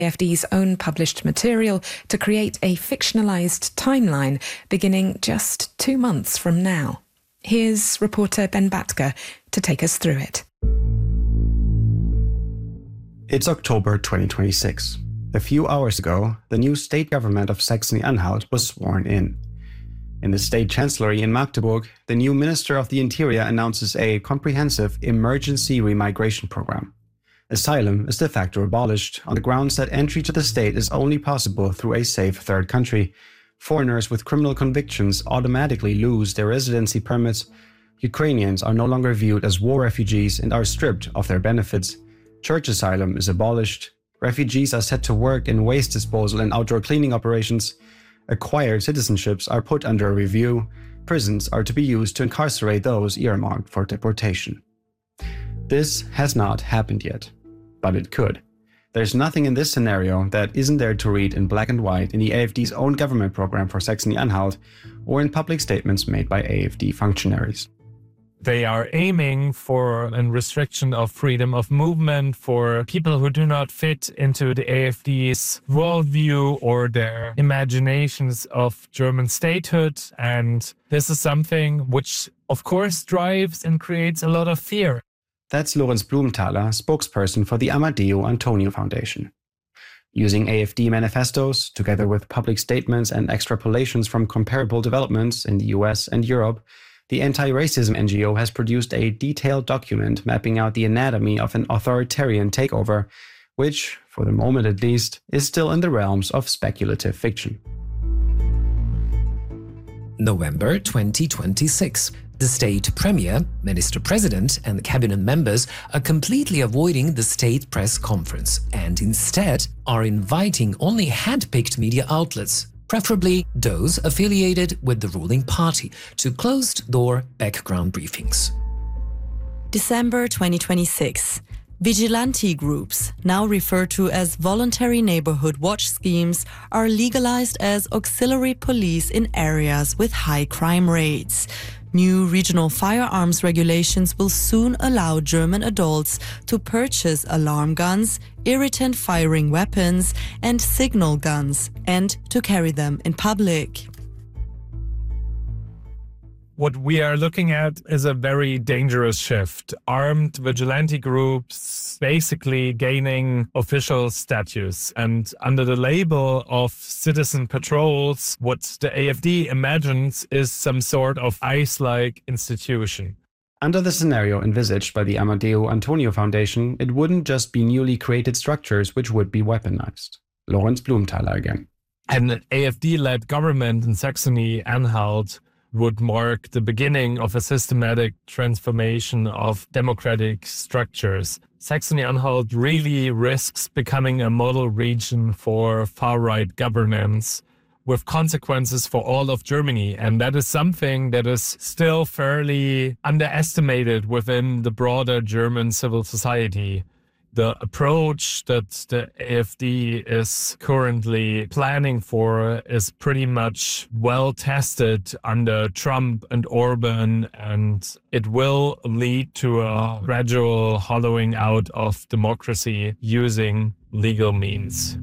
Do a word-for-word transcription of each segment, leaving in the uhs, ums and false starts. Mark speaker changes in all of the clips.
Speaker 1: AfD's own published material to create a fictionalized timeline beginning just two months from now. Here's reporter Ben Batke to take us through it.
Speaker 2: It's October twenty twenty-six. A few hours ago, the new state government of Saxony-Anhalt was sworn in. In the state chancellery in Magdeburg, the new Minister of the Interior announces a comprehensive emergency remigration program. Asylum is de facto abolished on the grounds that entry to the state is only possible through a safe third country. Foreigners with criminal convictions automatically lose their residency permits. Ukrainians are no longer viewed as war refugees and are stripped of their benefits. Church asylum is abolished. Refugees are set to work in waste disposal and outdoor cleaning operations. Acquired citizenships are put under review. Prisons are to be used to incarcerate those earmarked for deportation. This has not happened yet, but it could. There's nothing in this scenario that isn't there to read in black and white in the AfD's own government program for Saxony-Anhalt or in public statements made by AfD functionaries.
Speaker 3: They are aiming for a restriction of freedom of movement for people who do not fit into the AfD's worldview or their imaginations of German statehood. And this is something which, of course, drives and creates a lot of fear.
Speaker 2: That's Lorenz Blumenthaler, spokesperson for the Amadeo Antonio Foundation. Using AfD manifestos, together with public statements and extrapolations from comparable developments in the U S and Europe, the anti-racism N G O has produced a detailed document mapping out the anatomy of an authoritarian takeover, which, for the moment at least, is still in the realms of speculative fiction.
Speaker 4: November twenty twenty-six. The state premier, minister president, and the cabinet members are completely avoiding the state press conference and instead are inviting only hand-picked media outlets, preferably those affiliated with the ruling party, to closed-door background briefings.
Speaker 5: December twenty twenty-six. Vigilante groups, now referred to as voluntary neighborhood watch schemes, are legalized as auxiliary police in areas with high crime rates. New regional firearms regulations will soon allow German adults to purchase alarm guns, irritant firing weapons, and signal guns, and to carry them in public.
Speaker 3: What we are looking at is a very dangerous shift. Armed vigilante groups basically gaining official status. And under the label of citizen patrols, what the AfD imagines is some sort of ICE-like institution.
Speaker 2: Under the scenario envisaged by the Amadeo Antonio Foundation, it wouldn't just be newly created structures which would be weaponized. Lorenz Blumenthaler again.
Speaker 3: An AfD-led government in Saxony-Anhalt would mark the beginning of a systematic transformation of democratic structures. Saxony-Anhalt really risks becoming a model region for far-right governance with consequences for all of Germany. And that is something that is still fairly underestimated within the broader German civil society. The approach that the AfD is currently planning for is pretty much well tested under Trump and Orban, and it will lead to a gradual hollowing out of democracy using legal means.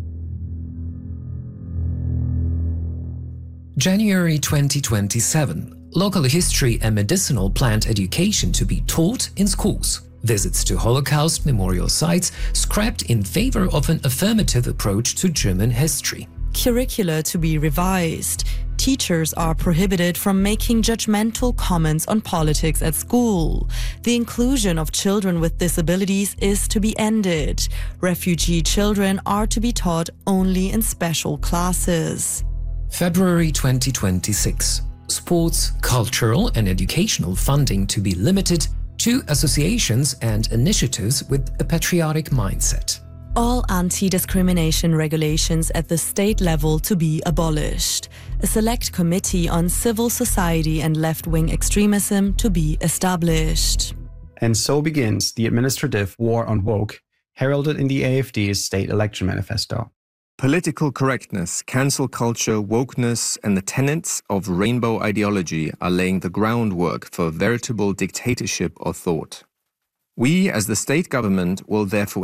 Speaker 4: January twenty twenty-seven. Local history and medicinal plant education to be taught in schools. Visits to Holocaust memorial sites scrapped in favor of an affirmative approach to German history.
Speaker 5: Curricula to be revised. Teachers are prohibited from making judgmental comments on politics at school. The inclusion of children with disabilities is to be ended. Refugee children are to be taught only in special classes.
Speaker 4: February twenty twenty-six. Sports, cultural and educational funding to be limited to associations and initiatives with a patriotic mindset.
Speaker 5: All anti-discrimination regulations at the state level to be abolished. A select committee on civil society and left-wing extremism to be established.
Speaker 2: And so begins the administrative war on woke, heralded in the AfD's state election manifesto.
Speaker 6: Political correctness, cancel culture, wokeness, and the tenets of rainbow ideology are laying the groundwork for a veritable dictatorship of thought. We, as the state government, will therefore